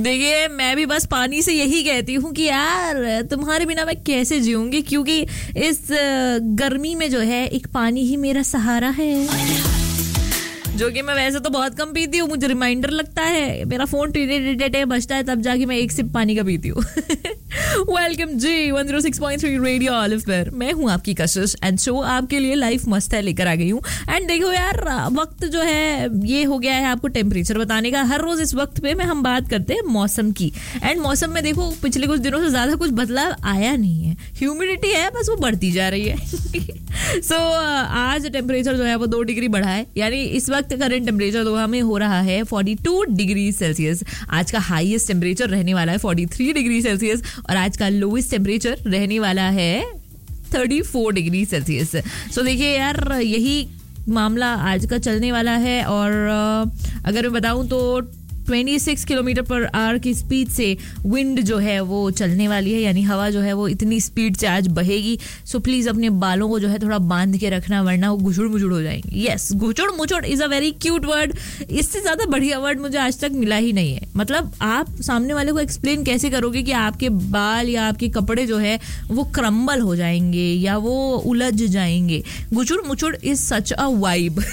देखिए मैं भी बस पानी से यही कहती हूँ कि यार तुम्हारे बिना मैं कैसे जीऊंगी, क्योंकि इस गर्मी में जो है एक पानी ही मेरा सहारा है, जो कि मैं वैसे तो बहुत कम पीती हूँ. मुझे रिमाइंडर लगता है, मेरा फोन टीटे बजता है, तब जाके मैं एक सिप पानी का पीती हूँ. वेलकम जी 106.3 रेडियो ऑलिव पर. मैं हूँ आपकी कशिश एंड शो आपके लिए लाइफ मस्त है लेकर आ गई हूँ. एंड देखो यार, वक्त जो है ये हो गया है आपको टेम्परेचर बताने का. हर रोज इस वक्त पे हम बात करते हैं मौसम की. एंड मौसम में देखो पिछले कुछ दिनों से ज्यादा कुछ बदलाव आया नहीं है. ह्यूमिडिटी है, बस वो बढ़ती जा रही है. सो आज टेम्परेचर जो है वो 2 डिग्री बढ़ा है. यानी इस वक्त करंट टेम्परेचर तो हमें हो रहा है 42 डिग्री सेल्सियस. आज का हाईएस्ट टेम्परेचर रहने वाला है 43 डिग्री सेल्सियस और आज का लोएस्ट टेम्परेचर रहने वाला है 34 डिग्री सेल्सियस. सो देखिए यार, यही मामला आज का चलने वाला है. और अगर मैं बताऊं तो 26 किलोमीटर पर आवर की स्पीड से विंड जो है वो चलने वाली है, यानी हवा जो है वो इतनी स्पीड से आज बहेगी. सो प्लीज अपने बालों को जो है थोड़ा बांध के रखना, वरना वो गुचुड़ मुचुड़ हो जाएंगे. Yes, गुचुड़ मुचुड़ is a very cute word. इससे ज्यादा बढ़िया वर्ड मुझे आज तक मिला ही नहीं है. मतलब आप सामने वाले को एक्सप्लेन कैसे करोगे कि आपके बाल या आपके कपड़े जो है वो क्रम्बल हो जाएंगे या वो उलझ जाएंगे. गुचुड़ मुचुड़ इज सच अ वाइब.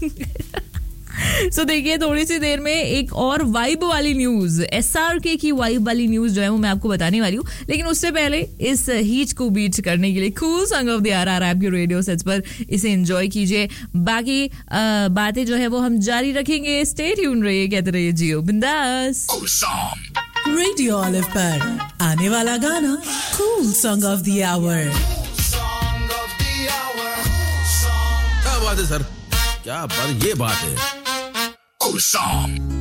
सो देखिए, थोड़ी सी देर में एक और वाइब वाली न्यूज, SRK की वाइब वाली न्यूज जो है वो मैं आपको बताने वाली हूँ. लेकिन उससे पहले इस हीट को बीट करने के लिए cool song of the year आ रहा है आपके रेडियो सेट्स पर. इसे एंजॉय कीजिए. बाकी बातें जो है वो हम जारी रखेंगे. स्टे ट्यून रहिए, कहते रहिए जियो बिंदास. रेडियो ऑलिव पर आने वाला गाना cool song of the our. क्या बात है सर, क्या बात, ये बात है. Cool song.